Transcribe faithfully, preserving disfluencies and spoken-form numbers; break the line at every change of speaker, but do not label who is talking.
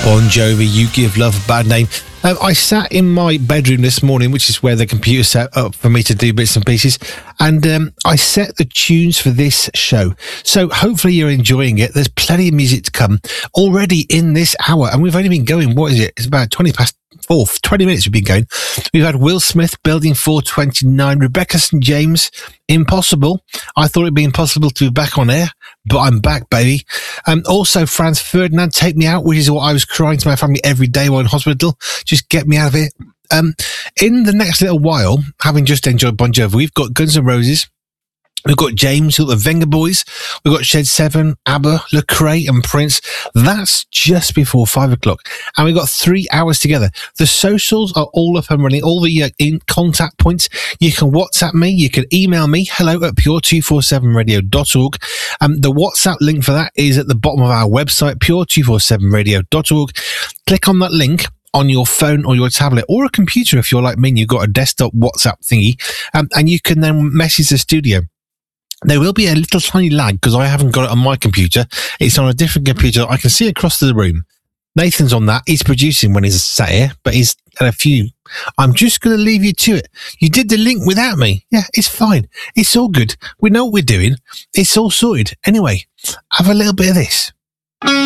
Bon Jovi, You Give Love a Bad Name. Um, I sat in my bedroom this morning, which is where the computer set up for me to do bits and pieces, and um, I set the tunes for this show. So hopefully you're enjoying it. There's plenty of music to come already in this hour, and we've only been going, what is it? It's about twenty past four, twenty minutes we've been going. We've had Will Smith, Building four twenty-nine, Rebecca Saint James, Impossible. I thought it'd be impossible to be back on air, but I'm back, baby. Um, also, Franz Ferdinand, Take Me Out, which is what I was crying to my family every day while in hospital. Just get me out of it. Um, in the next little while, having just enjoyed Bon Jovi, we've got Guns N' Roses. We've got James, we've got the Venga Boys, we've got Shed seven, ABBA, Lecrae and Prince. That's just before five o'clock. And we've got three hours together. The socials are all up and running, all the uh, in contact points. You can WhatsApp me, you can email me, hello at pure two forty-seven radio dot org. Um, the WhatsApp link for that is at the bottom of our website, pure two forty-seven radio dot org. Click on that link on your phone or your tablet or a computer if you're like me and you've got a desktop WhatsApp thingy, um, and you can then message the studio. There will be a little tiny lag because I haven't got it on my computer. It's on a different computer. I can see across the room. Nathan's on that. He's producing when he's sat here, but he's had a few. I'm just going to leave you to it. You did the link without me. Yeah, it's fine. It's all good. We know what we're doing. It's all sorted. Anyway, have a little bit of this.